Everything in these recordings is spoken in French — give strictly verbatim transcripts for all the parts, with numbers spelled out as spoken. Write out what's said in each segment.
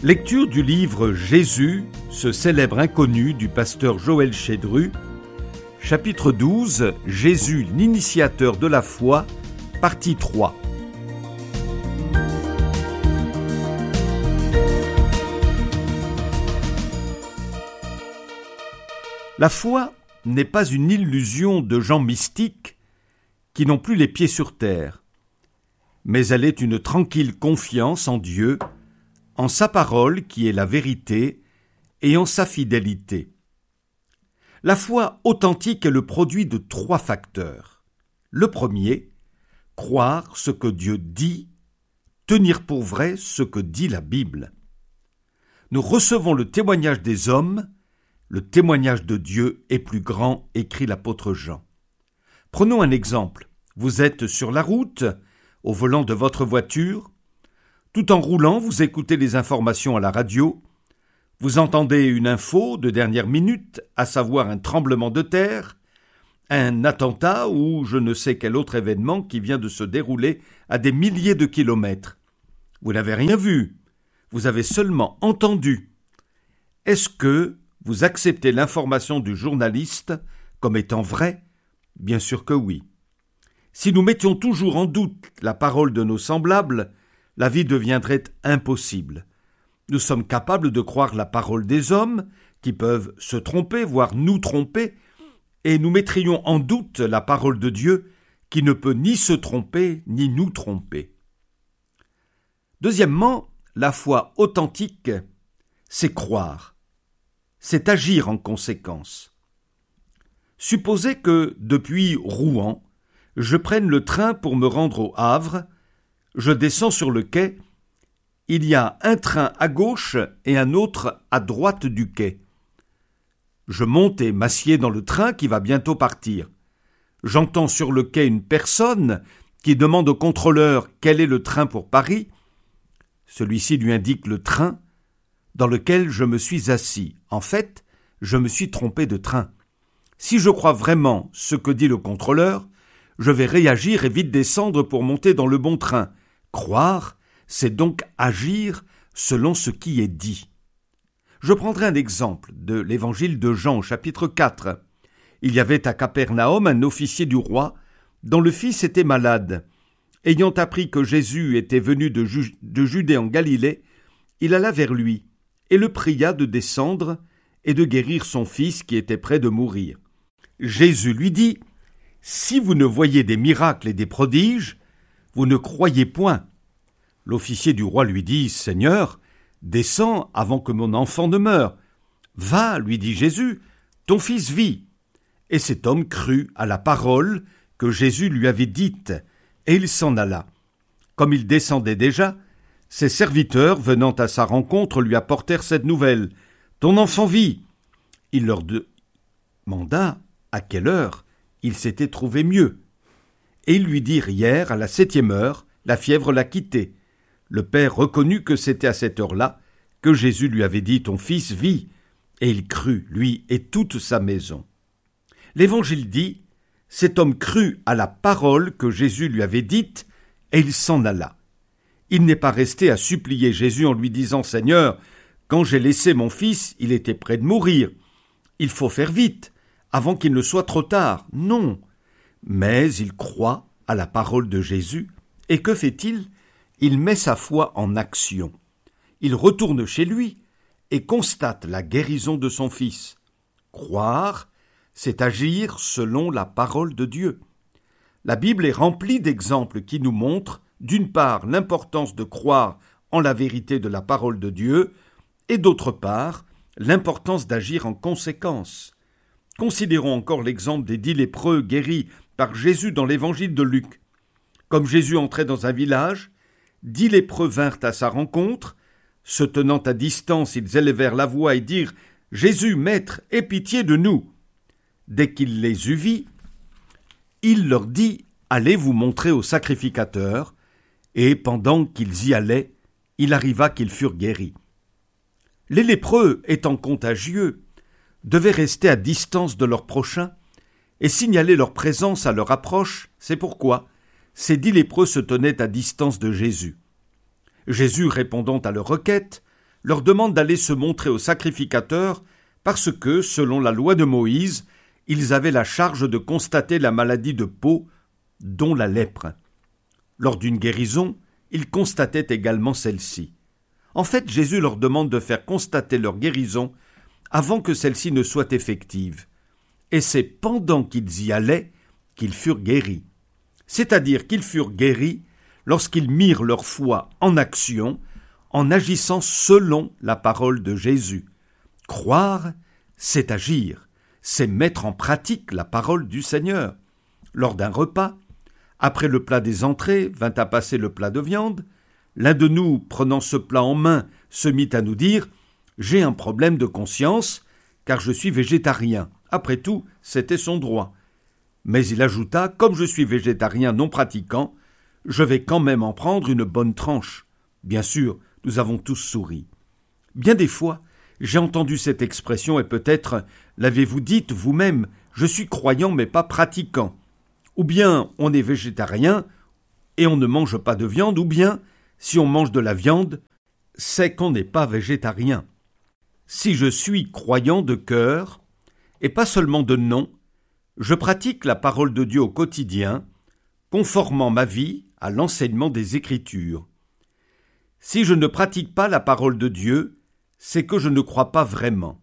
Lecture du livre Jésus, ce célèbre inconnu du pasteur Joël Chédru, chapitre douze, Jésus l'initiateur de la foi, partie trois. La foi n'est pas une illusion de gens mystiques qui n'ont plus les pieds sur terre, mais elle est une tranquille confiance en Dieu, en sa parole qui est la vérité et en sa fidélité. La foi authentique est le produit de trois facteurs. Le premier, croire ce que Dieu dit, tenir pour vrai ce que dit la Bible. Nous recevons le témoignage des hommes, le témoignage de Dieu est plus grand, écrit l'apôtre Jean. Prenons un exemple. Vous êtes sur la route, au volant de votre voiture. Tout en roulant, vous écoutez les informations à la radio. Vous entendez une info de dernière minute, à savoir un tremblement de terre, un attentat ou je ne sais quel autre événement qui vient de se dérouler à des milliers de kilomètres. Vous n'avez rien vu, vous avez seulement entendu. Est-ce que vous acceptez l'information du journaliste comme étant vraie ? Bien sûr que oui. Si nous mettions toujours en doute la parole de nos semblables, la vie deviendrait impossible. Nous sommes capables de croire la parole des hommes, qui peuvent se tromper, voire nous tromper, et nous mettrions en doute la parole de Dieu, qui ne peut ni se tromper, ni nous tromper. Deuxièmement, la foi authentique, c'est croire. C'est agir en conséquence. Supposez que, depuis Rouen, je prenne le train pour me rendre au Havre. Je descends sur le quai. Il y a un train à gauche et un autre à droite du quai. Je monte et m'assieds dans le train qui va bientôt partir. J'entends sur le quai une personne qui demande au contrôleur quel est le train pour Paris. Celui-ci lui indique le train dans lequel je me suis assis. En fait, je me suis trompé de train. Si je crois vraiment ce que dit le contrôleur, je vais réagir et vite descendre pour monter dans le bon train. Croire, c'est donc agir selon ce qui est dit. Je prendrai un exemple de l'évangile de Jean, chapitre quatre. Il y avait à Capernaum un officier du roi, dont le fils était malade. Ayant appris que Jésus était venu de, Ju- de Judée en Galilée, il alla vers lui et le pria de descendre et de guérir son fils qui était près de mourir. Jésus lui dit : « Si vous ne voyez des miracles et des prodiges, vous ne croyez point. » L'officier du roi lui dit : « Seigneur, descends avant que mon enfant ne meure. »« Va, lui dit Jésus, ton fils vit. » Et cet homme crut à la parole que Jésus lui avait dite, et il s'en alla. Comme il descendait déjà, ses serviteurs, venant à sa rencontre, lui apportèrent cette nouvelle : « Ton enfant vit. » Il leur demanda à quelle heure il s'était trouvé mieux. Et ils lui dirent : « Hier, à la septième heure, la fièvre l'a quitté. » Le père reconnut que c'était à cette heure-là que Jésus lui avait dit : « Ton fils vit. » Et il crut, lui et toute sa maison. L'Évangile dit : cet homme crut à la parole que Jésus lui avait dite, et il s'en alla. Il n'est pas resté à supplier Jésus en lui disant : « Seigneur, quand j'ai laissé mon fils, il était près de mourir. Il faut faire vite, avant qu'il ne soit trop tard. » Non. Mais il croit à la parole de Jésus, et que fait-il ? Il met sa foi en action. Il retourne chez lui et constate la guérison de son fils. Croire, c'est agir selon la parole de Dieu. La Bible est remplie d'exemples qui nous montrent, d'une part, l'importance de croire en la vérité de la parole de Dieu, et d'autre part, l'importance d'agir en conséquence. Considérons encore l'exemple des dix lépreux guéris par Jésus dans l'évangile de Luc. Comme Jésus entrait dans un village, dix lépreux vinrent à sa rencontre. Se tenant à distance, ils élevèrent la voix et dirent : « Jésus, Maître, aie pitié de nous !» Dès qu'il les eut vus, il leur dit : « Allez vous montrer au sacrificateur. » Et pendant qu'ils y allaient, il arriva qu'ils furent guéris. Les lépreux, étant contagieux, devaient rester à distance de leur prochain et signaler leur présence à leur approche. C'est pourquoi ces dix lépreux se tenaient à distance de Jésus. Jésus, répondant à leur requête, leur demande d'aller se montrer au sacrificateur parce que, selon la loi de Moïse, ils avaient la charge de constater la maladie de peau, dont la lèpre. Lors d'une guérison, ils constataient également celle-ci. En fait, Jésus leur demande de faire constater leur guérison avant que celle-ci ne soit effective. Et c'est pendant qu'ils y allaient qu'ils furent guéris. C'est-à-dire qu'ils furent guéris lorsqu'ils mirent leur foi en action, en agissant selon la parole de Jésus. Croire, c'est agir, c'est mettre en pratique la parole du Seigneur. Lors d'un repas, après le plat des entrées, vint à passer le plat de viande. L'un de nous, prenant ce plat en main, se mit à nous dire « J'ai un problème de conscience, car je suis végétarien. » Après tout, c'était son droit. Mais il ajouta « Comme je suis végétarien non pratiquant, je vais quand même en prendre une bonne tranche. » Bien sûr, nous avons tous souri. Bien des fois, j'ai entendu cette expression et peut-être l'avez-vous dite vous-même « Je suis croyant mais pas pratiquant ». Ou bien on est végétarien et on ne mange pas de viande, ou bien si on mange de la viande, c'est qu'on n'est pas végétarien. Si je suis croyant de cœur, et pas seulement de nom, je pratique la parole de Dieu au quotidien, conformant ma vie à l'enseignement des Écritures. Si je ne pratique pas la parole de Dieu, c'est que je ne crois pas vraiment.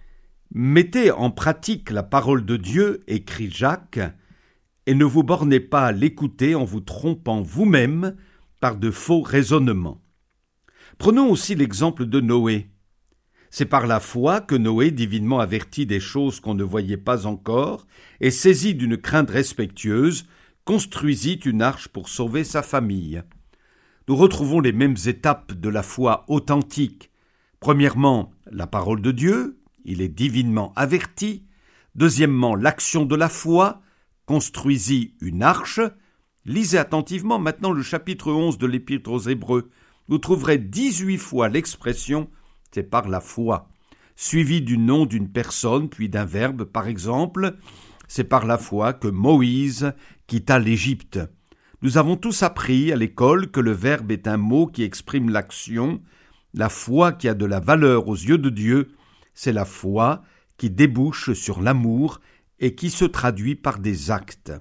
Mettez en pratique la parole de Dieu, écrit Jacques, et ne vous bornez pas à l'écouter en vous trompant vous-même par de faux raisonnements. Prenons aussi l'exemple de Noé. C'est par la foi que Noé, divinement averti des choses qu'on ne voyait pas encore, et saisi d'une crainte respectueuse, construisit une arche pour sauver sa famille. Nous retrouvons les mêmes étapes de la foi authentique. Premièrement, la parole de Dieu, il est divinement averti. Deuxièmement, l'action de la foi, construisit une arche. Lisez attentivement maintenant le chapitre onze de l'Épître aux Hébreux. Vous trouverez dix-huit fois l'expression « c'est par la foi », suivi du nom d'une personne puis d'un verbe, par exemple. C'est par la foi que Moïse quitta l'Égypte. Nous avons tous appris à l'école que le verbe est un mot qui exprime l'action. La foi qui a de la valeur aux yeux de Dieu, c'est la foi qui débouche sur l'amour et qui se traduit par des actes.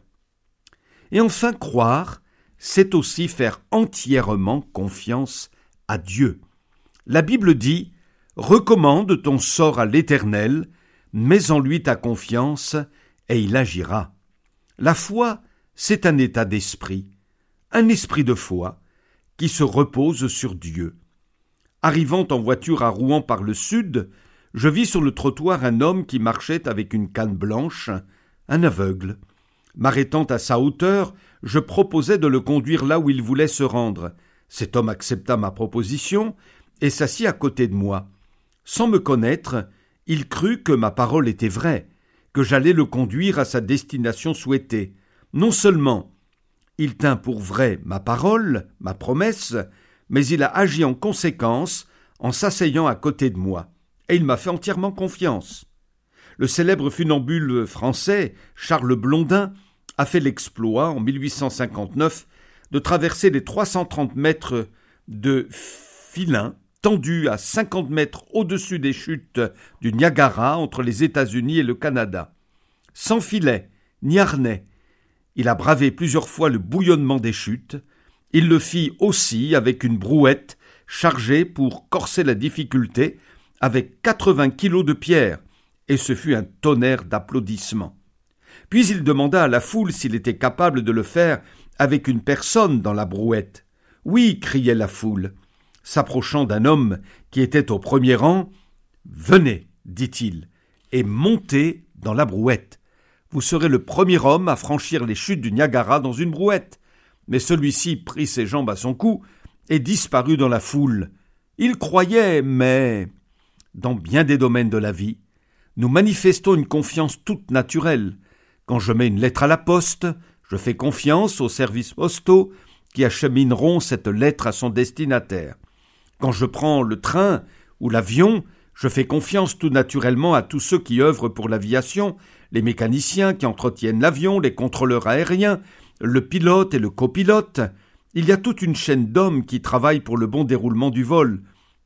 Et enfin, croire, c'est aussi faire entièrement confiance à Dieu. La Bible dit « Recommande ton sort à l'Éternel, mets en lui ta confiance, et il agira. » La foi, c'est un état d'esprit, un esprit de foi, qui se repose sur Dieu. Arrivant en voiture à Rouen par le sud, je vis sur le trottoir un homme qui marchait avec une canne blanche, un aveugle. M'arrêtant à sa hauteur, je proposai de le conduire là où il voulait se rendre. Cet homme accepta ma proposition et s'assit à côté de moi. Sans me connaître, il crut que ma parole était vraie, que j'allais le conduire à sa destination souhaitée. Non seulement il tint pour vraie ma parole, ma promesse, mais il a agi en conséquence en s'asseyant à côté de moi. Et il m'a fait entièrement confiance. Le célèbre funambule français Charles Blondin a fait l'exploit, en mille huit cent cinquante-neuf, de traverser les trois cent trente mètres de filin tendu à cinquante mètres au-dessus des chutes du Niagara entre les États-Unis et le Canada. Sans filet, ni harnais, il a bravé plusieurs fois le bouillonnement des chutes. Il le fit aussi avec une brouette chargée pour corser la difficulté avec quatre-vingts kilos de pierre, et ce fut un tonnerre d'applaudissements. Puis il demanda à la foule s'il était capable de le faire avec une personne dans la brouette. « Oui » criait la foule. S'approchant d'un homme qui était au premier rang, « Venez » dit-il, « et montez dans la brouette. Vous serez le premier homme à franchir les chutes du Niagara dans une brouette. » Mais celui-ci prit ses jambes à son cou et disparut dans la foule. Il croyait, mais... Dans bien des domaines de la vie, nous manifestons une confiance toute naturelle. Quand je mets une lettre à la poste, je fais confiance aux services postaux qui achemineront cette lettre à son destinataire. Quand je prends le train ou l'avion, je fais confiance tout naturellement à tous ceux qui œuvrent pour l'aviation, les mécaniciens qui entretiennent l'avion, les contrôleurs aériens, le pilote et le copilote. Il y a toute une chaîne d'hommes qui travaillent pour le bon déroulement du vol.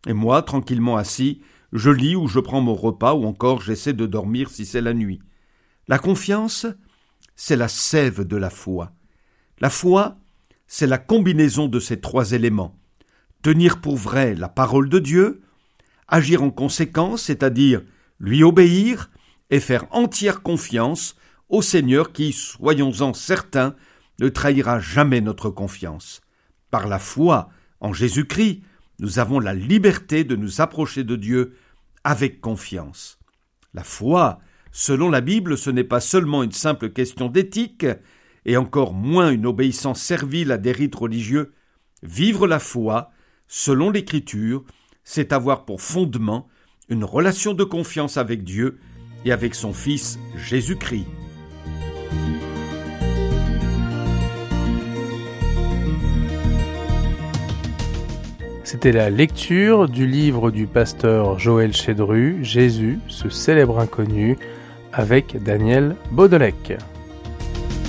Et moi, tranquillement assis, je lis ou je prends mon repas ou encore j'essaie de dormir si c'est la nuit. La confiance, c'est la sève de la foi. La foi, c'est la combinaison de ces trois éléments. Tenir pour vrai la parole de Dieu, agir en conséquence, c'est-à-dire lui obéir et faire entière confiance au Seigneur qui, soyons-en certains, ne trahira jamais notre confiance. Par la foi en Jésus-Christ, nous avons la liberté de nous approcher de Dieu avec confiance. La foi, selon la Bible, ce n'est pas seulement une simple question d'éthique, et encore moins une obéissance servile à des rites religieux. Vivre la foi, selon l'Écriture, c'est avoir pour fondement une relation de confiance avec Dieu et avec son Fils Jésus-Christ. C'était la lecture du livre du pasteur Joël Chédru, Jésus, ce célèbre inconnu, avec Daniel Baudelec.